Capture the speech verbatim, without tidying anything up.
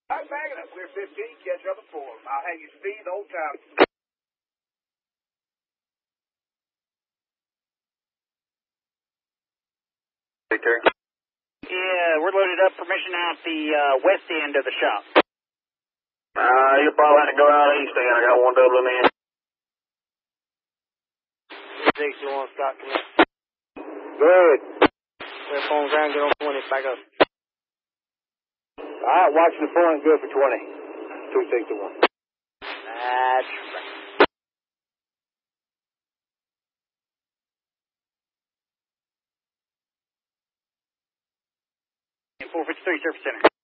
I'm backing up. Clear fifteen, catch up at four. I'll hang your speed the whole time. Victor? Yeah, we're loaded up. Permission out the uh, west end of the shop. Uh, you'll probably have to go out east end. I got one doubling in. six one, Scott, come in. Go ahead. Clear phone ground, get on twenty, back up. All right, watching the phone, good for twenty. two sixty-one. That's right. four fifty-three, Surface Center.